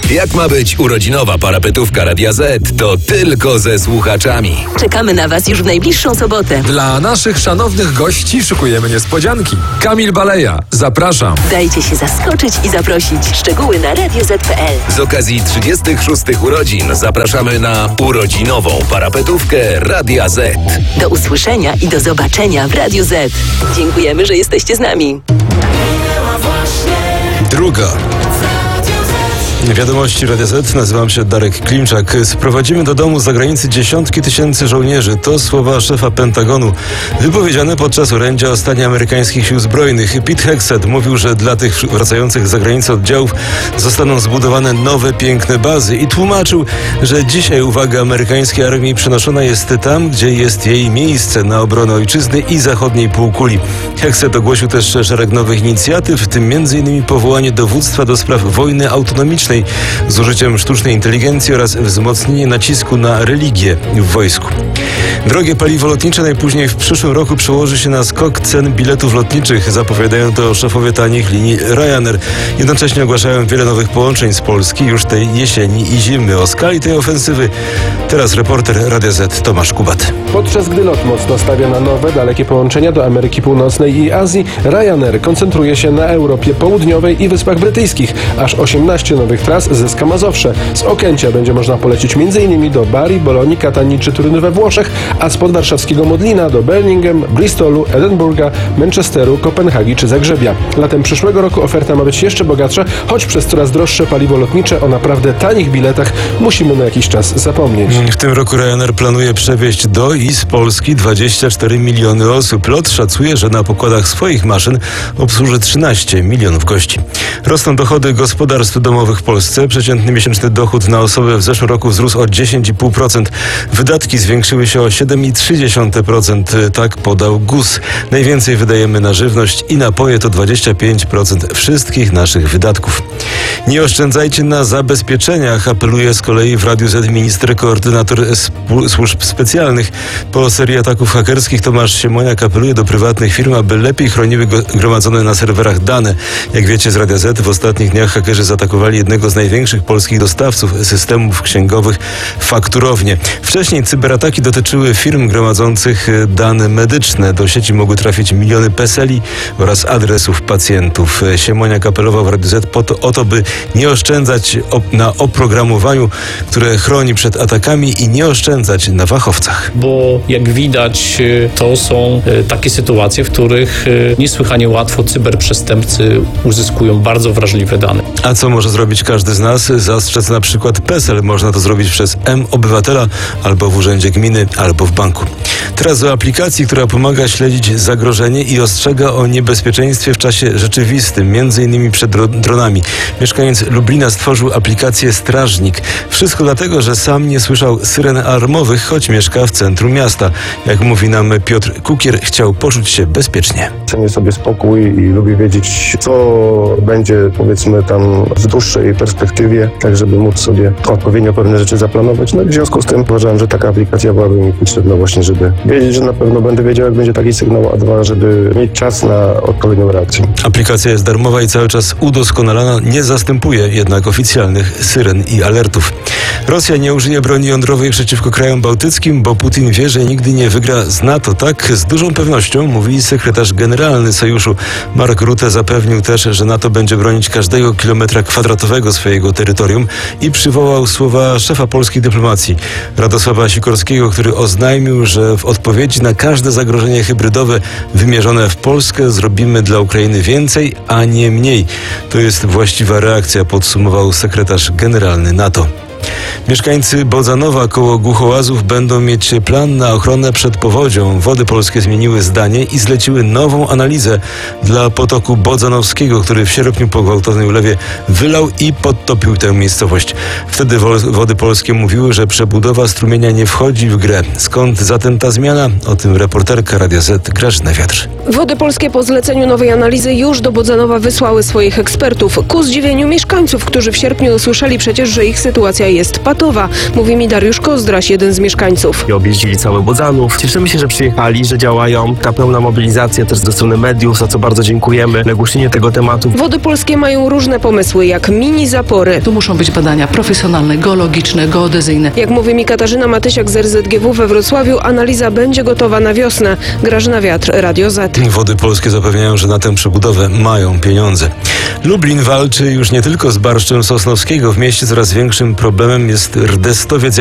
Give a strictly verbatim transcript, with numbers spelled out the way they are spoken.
Jak ma być urodzinowa parapetówka Radia Z, to tylko ze słuchaczami. Czekamy na Was już w najbliższą sobotę. Dla naszych szanownych gości szykujemy niespodzianki. Kamil Baleja, zapraszam. Dajcie się zaskoczyć i zaprosić. Szczegóły na radio zet kropka pe el. Z okazji trzydziestych szóstych urodzin zapraszamy na urodzinową parapetówkę Radia Z. Do usłyszenia i do zobaczenia w Radiu Z. Dziękujemy, że jesteście z nami. Druga. Wiadomości Radia Z, nazywam się Darek Klimczak. Sprowadzimy do domu z zagranicy dziesiątki tysięcy żołnierzy. To słowa szefa Pentagonu, wypowiedziane podczas orędzia o stanie amerykańskich sił zbrojnych. Pete Hegseth mówił, że dla tych wracających z zagranicy oddziałów zostaną zbudowane nowe, piękne bazy i tłumaczył, że dzisiaj uwaga amerykańskiej armii przenoszona jest tam, gdzie jest jej miejsce, na obronę ojczyzny i zachodniej półkuli. Hegseth ogłosił też szereg nowych inicjatyw, w tym między innymi powołanie dowództwa do spraw wojny autonomicznej z użyciem sztucznej inteligencji oraz wzmocnienie nacisku na religię w wojsku. Drogie paliwo lotnicze najpóźniej w przyszłym roku przełoży się na skok cen biletów lotniczych, zapowiadają to szefowie tanich linii Ryanair. Jednocześnie ogłaszają wiele nowych połączeń z Polski już tej jesieni i zimy. O skali tej ofensywy teraz reporter Radia Z Tomasz Kubat. Podczas gdy lot mocno stawia na nowe, dalekie połączenia do Ameryki Północnej i Azji, Ryanair koncentruje się na Europie Południowej i Wyspach Brytyjskich. Aż osiemnaście nowych tras zyska Mazowsze. Z Okęcia będzie można polecieć m.in. do Bari, Bolonii, Katanii czy Turynu we Włoszech, a spod warszawskiego Modlina do Birmingham, Bristolu, Edynburga, Manchesteru, Kopenhagi czy Zagrzebia. Latem przyszłego roku oferta ma być jeszcze bogatsza, choć przez coraz droższe paliwo lotnicze o naprawdę tanich biletach musimy na jakiś czas zapomnieć. W tym roku Ryanair planuje przewieźć do i z Polski dwadzieścia cztery miliony osób. Lot szacuje, że na pokładach swoich maszyn obsłuży trzynaście milionów gości. Rosną dochody gospodarstw domowych w Polsce. Przeciętny miesięczny dochód na osobę w zeszłym roku wzrósł o dziesięć i pół procent. Wydatki zwiększyły się o siedem i trzy dziesiąte procent. Tak podał G U S. Najwięcej wydajemy na żywność i napoje, to dwadzieścia pięć procent wszystkich naszych wydatków. Nie oszczędzajcie na zabezpieczeniach, apeluje z kolei w Radiu Z minister koordynator służb specjalnych. Po serii ataków hakerskich Tomasz Siemoniak apeluje do prywatnych firm, aby lepiej chroniły gromadzone na serwerach dane. Jak wiecie z Radia Z, w ostatnich dniach hakerzy zaatakowali jednego z największych polskich dostawców systemów księgowych, Fakturownię. Wcześniej cyberataki dotyczyły firm gromadzących dane medyczne. Do sieci mogły trafić miliony peseli oraz adresów pacjentów. Siemoniak apelował w Radiu Z po to, o to, by nie oszczędzać op- na oprogramowaniu, które chroni przed atakami, i nie oszczędzać na fachowcach. Bo jak widać, to są takie sytuacje, w których niesłychanie łatwo cyberprzestępcy uzyskują bardzo wrażliwe dane. A co może zrobić każdy z nas? Zastrzec na przykład PESEL. Można to zrobić przez M-Obywatela albo w urzędzie gminy, albo w banku. Teraz o aplikacji, która pomaga śledzić zagrożenie i ostrzega o niebezpieczeństwie w czasie rzeczywistym, między innymi przed dronami. Mieszkaniec Lublina stworzył aplikację Strażnik. Wszystko dlatego, że sam nie słyszał syren alarmowych, choć mieszka w centrum miasta. Jak mówi nam Piotr Kukier, chciał poczuć się bezpiecznie. Cenię sobie spokój i lubię wiedzieć, co będzie, powiedzmy, tam w dłuższej perspektywie, tak żeby móc sobie odpowiednio pewne rzeczy zaplanować. No i w związku z tym uważałem, że taka aplikacja byłaby mi potrzebna właśnie, żeby wiedzieć, że na pewno będę wiedział, jak będzie taki sygnał, a dwa, żeby mieć czas na odpowiednią reakcję. Aplikacja jest darmowa i cały czas udoskonalana, nie zastępuje jednak oficjalnych syren i alertów. Rosja nie użyje broni jądrowej przeciwko krajom bałtyckim, bo Putin wie, że nigdy nie wygra z NATO. Tak z dużą pewnością mówi sekretarz generalny sojuszu. Mark Rutte zapewnił też, że NATO będzie bronić każdego kilometra kwadratowego swojego terytorium i przywołał słowa szefa polskiej dyplomacji, Radosława Sikorskiego, który oznajmił, że w odpowiedzi na każde zagrożenie hybrydowe wymierzone w Polskę zrobimy dla Ukrainy więcej, a nie mniej. To jest właściwa reakcja, podsumował sekretarz generalny NATO. Mieszkańcy Bodzanowa koło Głuchołazów będą mieć plan na ochronę przed powodzią. Wody Polskie zmieniły zdanie i zleciły nową analizę dla potoku bodzanowskiego, który w sierpniu po gwałtownej ulewie wylał i podtopił tę miejscowość. Wtedy Wody Polskie mówiły, że przebudowa strumienia nie wchodzi w grę. Skąd zatem ta zmiana? O tym reporterka Radia Z Grażyna Wiatr. Wody Polskie po zleceniu nowej analizy już do Bodzanowa wysłały swoich ekspertów. Ku zdziwieniu mieszkańców, którzy w sierpniu usłyszeli przecież, że ich sytuacja jest patologiczna. Bełchatowa, mówi mi Dariusz Kozdraś, jeden z mieszkańców. I objeździli cały Bodzanów. Cieszymy się, że przyjechali, że działają. Ta pełna mobilizacja też ze strony mediów, za co bardzo dziękujemy. Nagłośnienie tego tematu. Wody Polskie mają różne pomysły, jak mini zapory. Tu muszą być badania profesjonalne, geologiczne, geodezyjne. Jak mówi mi Katarzyna Matysiak z R Z G W we Wrocławiu, analiza będzie gotowa na wiosnę. Grażyna Wiatr, Radio Z. Wody Polskie zapewniają, że na tę przebudowę mają pieniądze. Lublin walczy już nie tylko z barszczem Sosnowskiego. W mieście coraz większym problemem jest rdestowiec